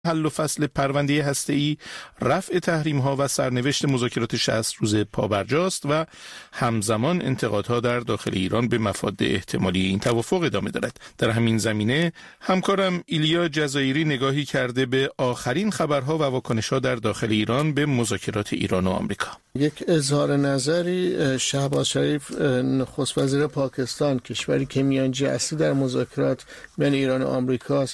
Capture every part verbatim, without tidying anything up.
حل و فصل پرونده هسته‌ای، رفع تحریم‌ها و سرنوشت مذاکرات شصت روزه پابرجاست و همزمان انتقادها در داخل ایران به مفاد احتمالی این توافق ادامه دارد. در همین زمینه همکارم ایلیا جزایری نگاهی کرده به آخرین خبرها و واکنش‌ها در داخل ایران به مذاکرات ایران و آمریکا. یک اظهار نظری شهباز شریف نخست وزیر پاکستان، کشوری که میانجی اصلی در مذاکرات بین ایران و آمریکاست،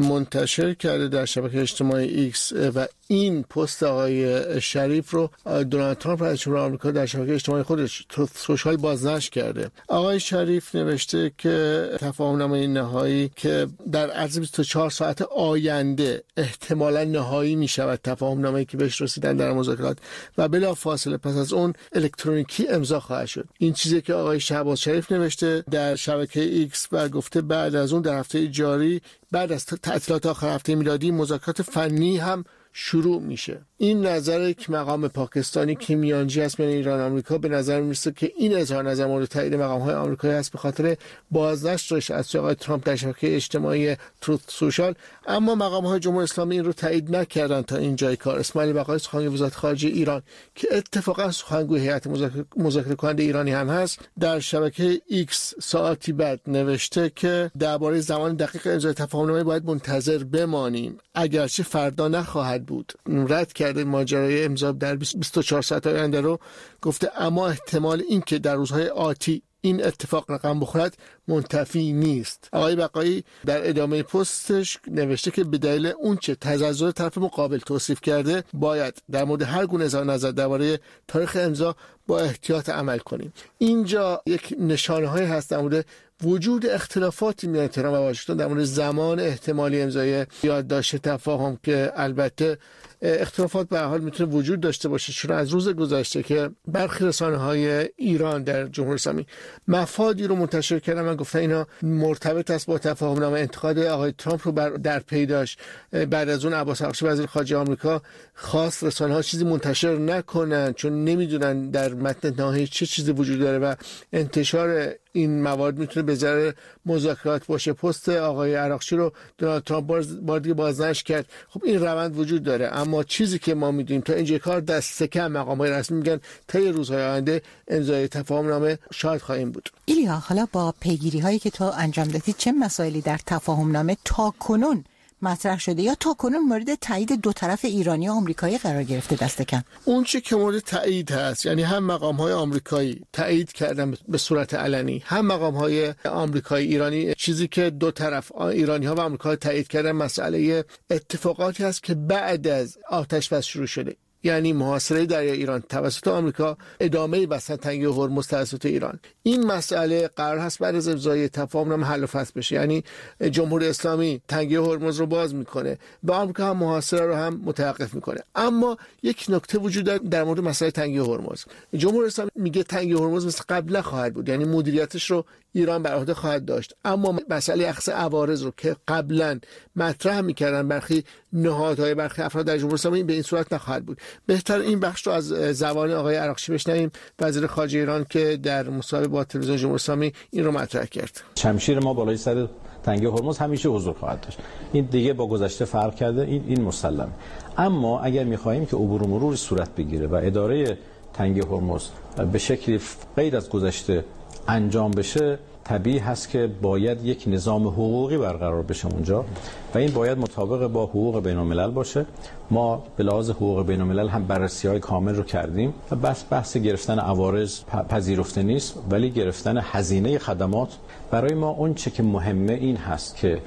منتشر کرده در شبکه اجتماعی ایکس و این پست آقای شریف رو دونالد ترامپ رئیس جمهور آمریکا در شبکه اجتماعی خودش سوشال بازنشر کرده. آقای شریف نوشته که تفاهم‌نامه نهایی که در عرض بیست و چهار ساعت آینده احتمالاً نهایی می‌شود، تفاهم‌نامه‌ای که بهش رسیدن در مذاکرات و بلافاصله پس از اون الکترونیکی امضا خواهد شد. این چیزی که آقای شهباز شریف نوشته در شبکه ایکس و گفته بعد از اون در هفته جاری، بعد از تعطیلات آخر هفته میلادی، مذاکرات فنی هم شروع میشه. این نظر یک مقام پاکستانی که میانجی است بین ایران و آمریکا به نظر میرسه که این اظهار نظر مورد تایید مقام‌های آمریکایی است به خاطر بازنشرش از آقای ترامپ در شبکه اجتماعی تروت سوشال، اما مقام‌های جمهوری اسلامی این رو تایید نکردن تا اینجای کار. اسماعیل بقایی سخنگوی وزارت خارجه ایران که اتفاقا سخنگوی هیئت مذاکره کننده ایرانی هم هست، در شبکه ایکس ساعتی بعد نوشته که درباره زمان دقیق امضای تفاهم‌نامه باید منتظر بمانیم، اگرچه فردا نخواهد بود. رد کرده ماجرای امضا در بیست و چهار ساعت آینده رو، گفته اما احتمال این که در روزهای آتی این اتفاق رقم بخورد منتفی نیست. آقای بقایی در ادامه پستش نوشته که به دلیل اونچه تزلزل طرف مقابل توصیف کرده باید در مورد هر گونه اظهار نظر درباره تاریخ امضا با احتیاط عمل کنیم. اینجا یک نشانه‌هایی هست در مورد وجود اختلافاتی میان تهران و واشنگتن در مورد زمان احتمالی امضای یادداشت تفاهم که البته اختلافات به هر حال میتونه وجود داشته باشه، چون از روز گذشته که برخی رسانه‌های ایران در جمهوری اسلامی مفادی رو منتشر کردن و گفتن اینا مرتبط است با تفاهم‌نامه، انتقاد آقای ترامپ رو بر در پی داشت. بعد از اون عباس عراقچی وزیر خارجه آمریکا خواست رسانه‌ها چیزی منتشر نکنن چون نمیدونن در متن نهایی چه چیزی وجود داره و انتشار این موارد میتونه به ضرر مذاکرات باشه. پست آقای عراقچی رو دونالد ترامپ بار دیگه بازنشر کرد. خب این روند وجود داره، اما چیزی که ما میدونیم تا اینجا کار دست کم مقامات رسمی میگن تا روزهای آینده امضای تفاهم‌نامه شاهد خواهیم بود. ایلیا، حالا با پیگیری هایی که تو انجام دادی چه مسائلی در تفاهم‌نامه تا کنون مطرح شده یا تا کنون مورد تایید دو طرف ایرانی و آمریکایی قرار گرفته دست کم؟ اون چی که مورد تایید هست، یعنی هم مقام‌های آمریکایی تایید کردن به صورت علنی، هم مقام‌های آمریکایی ایرانی، چیزی که دو طرف ایرانی‌ها و آمریکا تایید کردن مسئله اتفاقاتی هست که بعد از آتش‌بس شروع شده، یعنی محاصره دریای ایران توسط آمریکا، ادامه بستن تنگه هرمز توسط ایران. این مسئله قرار هست بعد از امضای تفاهم‌نامه حل و فصل بشه، یعنی جمهوری اسلامی تنگه هرمز رو باز میکنه، با آمریکا هم محاصره رو هم متوقف میکنه. اما یک نکته وجود داره در مورد مسئله تنگه هرمز. جمهوری اسلامی میگه تنگه هرمز مثل قبل خواهد بود، یعنی مدیریتش رو ایران بر عهده خواهد داشت، اما مسئله اخذ عوارض رو که قبلا مطرح میکردن برخی نهادهای برخی افراد در جمهوری اسلامی به این صورت نخواهد بود. بهتر این بخش رو از زبان آقای عراقچی بشنویم، وزیر خارجه ایران که در مصاحبه با تلویزیون جمهوری اسلامی این رو مطرح کرد. شمشیر ما بالای سر تنگه هرمز همیشه حضور خواهد داشت. این دیگه با گذشته فرق کرده، این این مسلمه. اما اگر می‌خواهیم که عبور و مرور صورت بگیره و اداره تنگه هرمز به شکلی غیر از گذشته انجام بشه، طبیعی هست که باید یک نظام حقوقی برقرار بشه اونجا و این باید مطابق با حقوق بین الملل باشه. ما به لحاظ حقوق بین الملل هم بررسی‌های کامل رو کردیم و بس بحث گرفتن عوارض پذیرفته نیست، ولی گرفتن هزینه خدمات برای ما اون چه که مهمه این هست که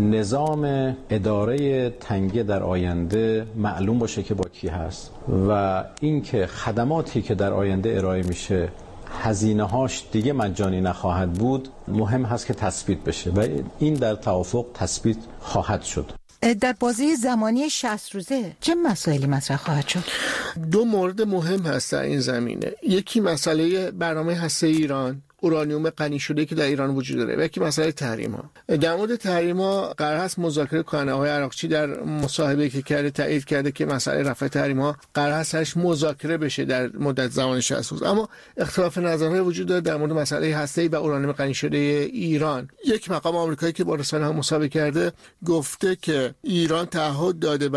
نظام اداره تنگه در آینده معلوم باشه که با کی هست و اینکه خدماتی که در آینده ارائه میشه هزینه هاش دیگه مجانی نخواهد بود، مهم هست که تثبیت بشه و این در توافق تثبیت خواهد شد. در بازه زمانی شصت روزه چه مسائلی مطرح خواهد شد؟ دو مورد مهم هست در این زمینه. یکی مسئله برنامه هسته‌ای ایران، اورانیوم غنی شده که در ایران وجود داره و یکی مسئله تحریم ها. در مورد تحریم ها قرار هست مذاکره کنه. آقای عراقچی در مصاحبه که کرده تایید کرده که مسئله رفع تحریم ها قرار هستش مذاکره بشه در مدت زمان شصت روز، اما اختلاف نظرهای وجود داره در مورد مسئله هسته‌ای و اورانیوم غنی شده ایران. یک مقام آمریکایی که با رسانه‌ها مصاحبه کرده گفته که ایران تعهد داده